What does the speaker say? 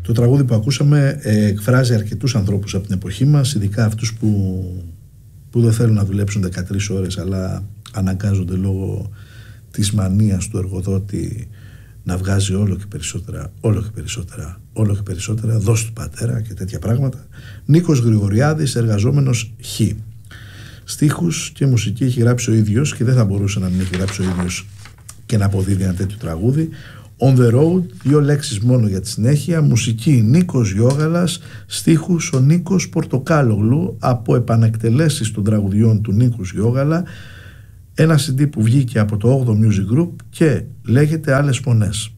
Το τραγούδι που ακούσαμε εκφράζει αρκετούς ανθρώπους από την εποχή μας, ειδικά αυτούς που δεν θέλουν να δουλέψουν 13 ώρες, αλλά αναγκάζονται λόγω της μανίας του εργοδότη να βγάζει όλο και περισσότερα, δώσ' του πατέρα και τέτοια πράγματα. Νίκος Γρηγοριάδης, εργαζόμενος Χ. Στίχους και μουσική έχει γράψει ο ίδιος και δεν θα μπορούσε να μην έχει γράψει ο ίδιος και να αποδίδει ένα τέτοιο τραγούδι. On the road, 2 λέξεις μόνο για τη συνέχεια. Μουσική Νίκος Γιώγαλας, στίχους ο Νίκος Πορτοκάλογλου, από επανεκτελέσεις των τραγουδιών του Νίκους Γιώγαλα, ένα CD που βγήκε από το 8ο Music Group και λέγεται Άλλες Φωνές.